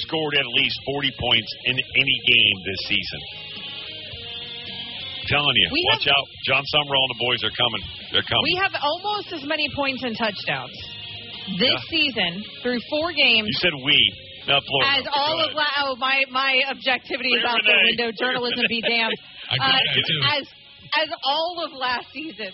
scored at least 40 points in any game this season. Telling you, watch out. John Summerall and the boys are coming. They're coming. We have almost as many points and touchdowns this season through 4 games. You said we. No, Florida. As all of my objectivity is out the window. Journalism be damned. I got that too. As all of last season.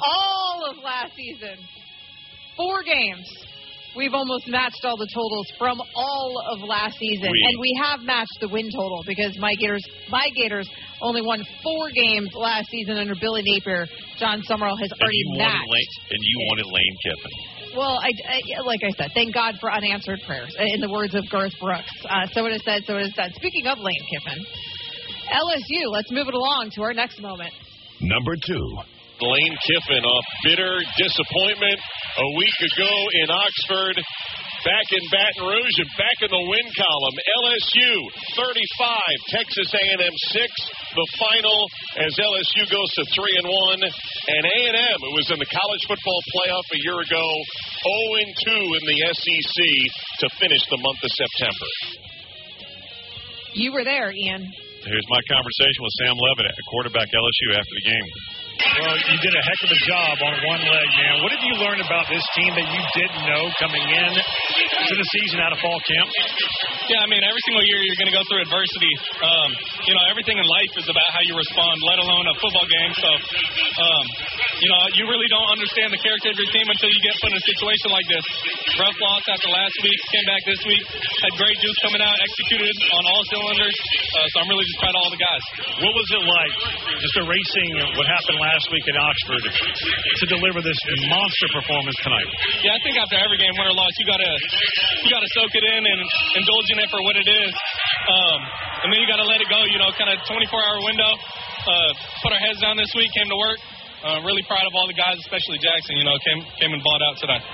4 games. We've almost matched all the totals from all of last season. And we have matched the win total because my Gators only won 4 games last season under Billy Napier. John Summerall has already matched. And you wanted Lane Kiffin. Well, like I said, thank God for unanswered prayers, in the words of Garth Brooks. So it is said, so it is done. Speaking of Lane Kiffin, LSU, let's move it along to our next moment. Number 2. Lane Kiffin off bitter disappointment a week ago in Oxford, back in Baton Rouge, and back in the win column. LSU 35, Texas A&M 6. The final as LSU goes to 3-1, and A&M, who was in the college football playoff a year ago, 0-2 in the SEC to finish the month of September. You were there, Ian. Here's my conversation with Sam Levitt, quarterback LSU, after the game. Well, you did a heck of a job on one leg, man. What have you learned about this team that you didn't know coming in to the season out of fall camp? Yeah, I mean, every single year you're going to go through adversity. Everything in life is about how you respond, let alone a football game. So, you really don't understand the character of your team until you get put in a situation like this. Rough loss after last week, came back this week, had great juice coming out, executed on all cylinders. So I'm really just proud of all the guys. What was it like, just erasing what happened last week at Oxford, to deliver this monster performance tonight? Yeah, I think after every game, win or loss, you gotta soak it in and indulge in it for what it is. And then you got to let it go, kind of 24-hour window. Put our heads down this week, came to work. Really proud of all the guys, especially Jackson, came and balled out today.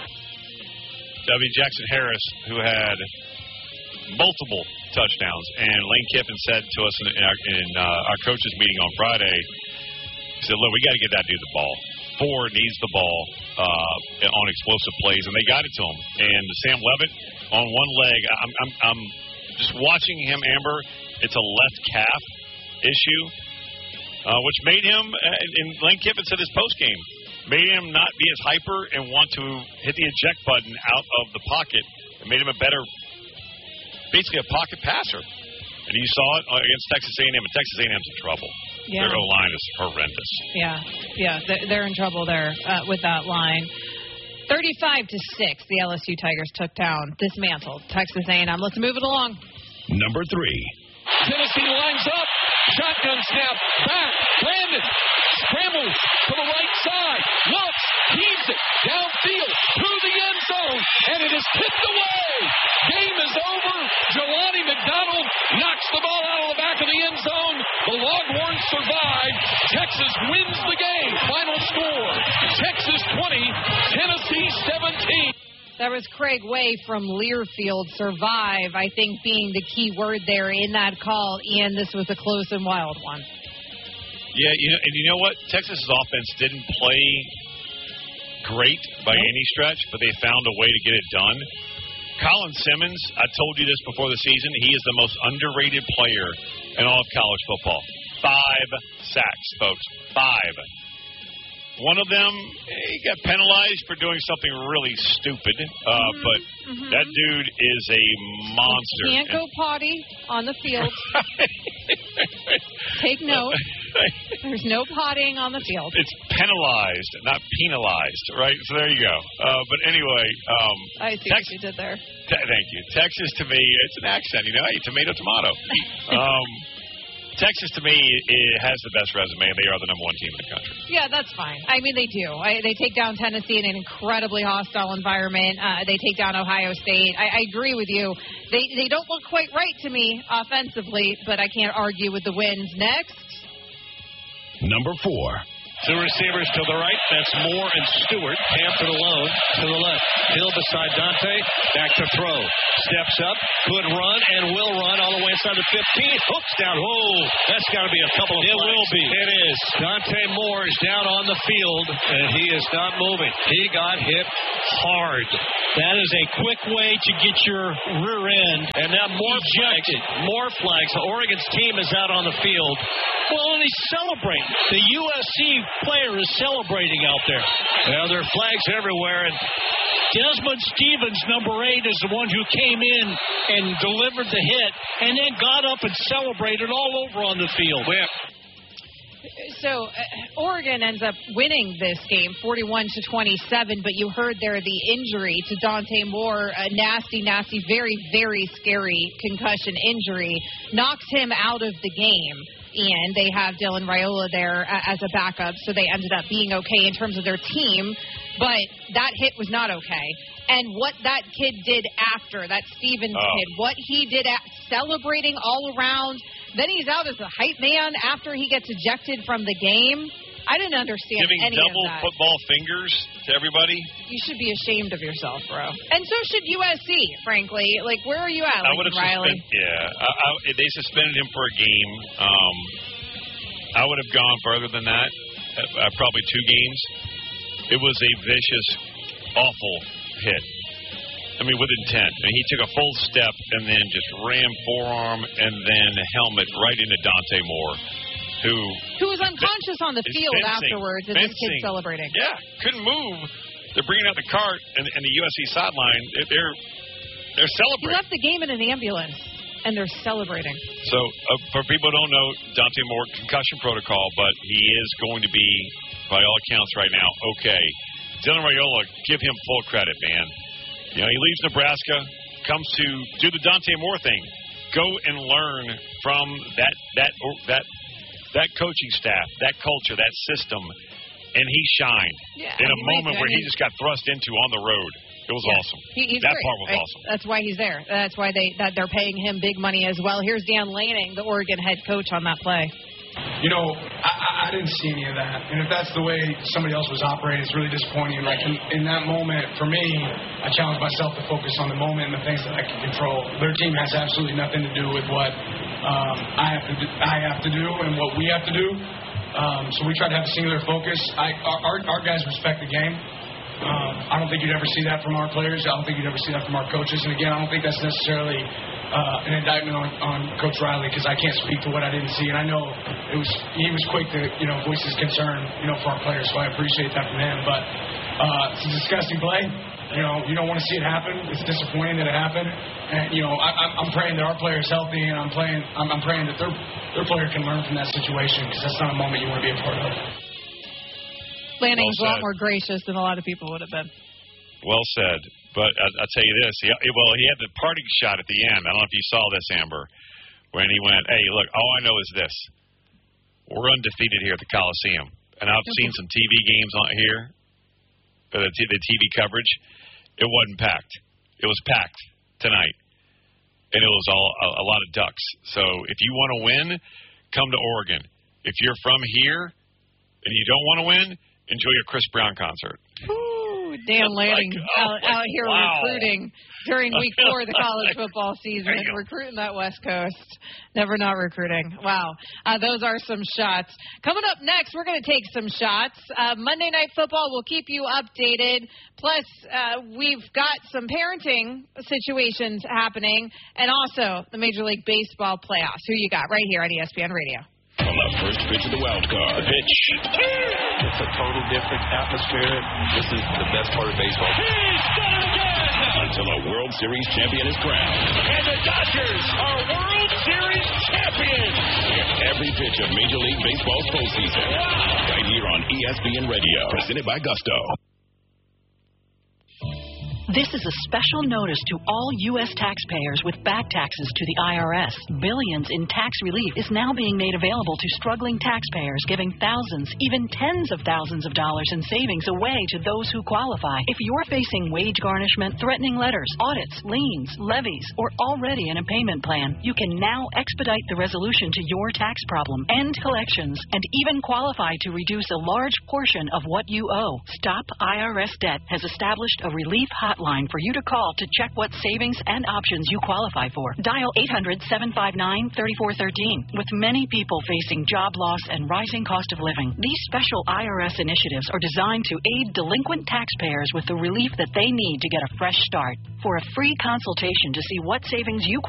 Jackson Harris, who had multiple touchdowns, and Lane Kiffin said to us in our coaches meeting on Friday, he said, look, we got to get that dude the ball. Ford needs the ball on explosive plays, and they got it to him. And Sam Levitt on one leg, I'm just watching him, Amber. It's a left calf issue, which made him, and Lane Kiffin said his postgame, made him not be as hyper and want to hit the eject button out of the pocket. It made him a better, basically a pocket passer. And you saw it against Texas A&M, and Texas A&M's in trouble. Yeah. Their O-line is horrendous. Yeah, they're in trouble there with that line. 35-6, the LSU Tigers took down, dismantled Texas A&M. Let's move it along. Number 3. Tennessee lines up. Shotgun snap. Back. Brandon scrambles to the right side. Looks. Heaves it. Downfield. To the end zone. And it is tipped away. Game is over. Jelani McDonald knocks the ball out of the back of the end zone. The Longhorns survive. Texas wins the game. Final score. Texas 20. Tennessee 17. That was Craig Way from Learfield. Survive, I think, being the key word there in that call. Ian, this was a close and wild one. Yeah, and you know what? Texas's offense didn't play great by any stretch, but they found a way to get it done. Colin Simmons, I told you this before the season, he is the most underrated player in all of college football. 5 sacks, folks. 5. One of them, he got penalized for doing something really stupid, but that dude is a monster. He can't go potty on the field. Take note. There's no pottying on the field. It's penalized, not penalized, right? So there you go. But anyway. I see what you did there. Thank you. Texas, to me, it's an accent. Hey, tomato, tomato. Texas, to me, it has the best resume. They are the number 1 team in the country. Yeah, that's fine. I mean, they do. They take down Tennessee in an incredibly hostile environment. They take down Ohio State. I agree with you. They don't look quite right to me offensively, but I can't argue with the wins. Next. Number 4. Two receivers to the right. That's Moore and Stewart. Hampton alone to the left. Hill beside Dante. Back to throw. Steps up. Could run and will run all the way inside the 15. Hooks down. Oh, that's got to be a couple of flags. It will be. It is. Dante Moore is down on the field, and he is not moving. He got hit hard. That is a quick way to get your rear end. And now more flags. Oregon's team is out on the field. Well, and he's celebrating. The USC player is celebrating out there. Well, there are flags everywhere, and Desmond Stevens, number 8, is the one who came in and delivered the hit and then got up and celebrated all over on the field. So Oregon ends up winning this game 41-27, but you heard there the injury to Dante Moore, a nasty, very, very scary concussion injury, knocks him out of the game. And they have Dylan Raiola there as a backup, so they ended up being okay in terms of their team. But that hit was not okay. And what that kid did after, that Stevens kid, what he did celebrating all around, then he's out as a hype man after he gets ejected from the game. I didn't understand any of that. Giving double football fingers to everybody? You should be ashamed of yourself, bro. And so should USC, frankly. Like, where are you at, Riley? They suspended him for a game. I would have gone further than that, probably 2 games. It was a vicious, awful hit. I mean, with intent. I mean, he took a full step and then just rammed forearm and then helmet right into Dante Moore, who was unconscious on the field afterwards, and this kid celebrating. Yeah, couldn't move. They're bringing out the cart and the USC sideline. They're celebrating. He left the game in an ambulance, and they're celebrating. So, for people who don't know, Dante Moore, concussion protocol, but he is going to be, by all accounts right now, okay. Dylan Raiola, give him full credit, man. You know, he leaves Nebraska, comes to do the Dante Moore thing. Go and learn from that coaching staff, that culture, that system, and he shined in a moment where he just got thrust into on the road. It was awesome. That part was awesome. That's why he's there. That's why they're paying him big money as well. Here's Dan Lanning, the Oregon head coach, on that play. You know, I didn't see any of that. And if that's the way somebody else was operating, it's really disappointing. Like, in that moment, for me, I challenged myself to focus on the moment and the things that I can control. Their team has absolutely nothing to do with what I have to do and what we have to do. So we try to have a singular focus. Our guys respect the game. I don't think you'd ever see that from our players. I don't think you'd ever see that from our coaches. And, again, I don't think that's necessarily an indictment on Coach Riley, because I can't speak to what I didn't see. And I know he was quick to, voice his concern, for our players. So I appreciate that from him. But it's a disgusting play. You don't want to see it happen. It's disappointing that it happened. And, I'm praying that our player is healthy, and I'm praying that their player can learn from that situation, because that's not a moment you want to be a part of. Lanning's a lot more gracious than a lot of people would have been. Well said. But I'll tell you this. He had the parting shot at the end. I don't know if you saw this, Amber, when he went, hey, look, all I know is this. We're undefeated here at the Coliseum. And I've seen some TV games on here, the TV coverage. It wasn't packed. It was packed tonight. And it was a lot of Ducks. So if you want to win, come to Oregon. If you're from here and you don't want to win, enjoy your Chris Brown concert. Ooh, Dan Lanning out here recruiting during week 4 of the college football season, recruiting that West Coast. Never not recruiting. Wow. Those are some shots. Coming up next, we're going to take some shots. Monday Night Football will keep you updated. Plus, we've got some parenting situations happening, and also the Major League Baseball playoffs. Who you got right here on ESPN Radio. On the first pitch of the wild card. The pitch. It's a total different atmosphere. This is the best part of baseball. He's done it again! Until a World Series champion is crowned. And the Dodgers are World Series champions! Get every pitch of Major League Baseball's postseason. Right here on ESPN Radio. Presented by Gusto. This is a special notice to all U.S. taxpayers with back taxes to the IRS. Billions in tax relief is now being made available to struggling taxpayers, giving thousands, even tens of thousands of dollars in savings away to those who qualify. If you're facing wage garnishment, threatening letters, audits, liens, levies, or already in a payment plan, you can now expedite the resolution to your tax problem, end collections, and even qualify to reduce a large portion of what you owe. Stop IRS Debt has established a relief hotline for you to call to check what savings and options you qualify for. Dial 800-759-3413. With many people facing job loss and rising cost of living, these special IRS initiatives are designed to aid delinquent taxpayers with the relief that they need to get a fresh start. For a free consultation to see what savings you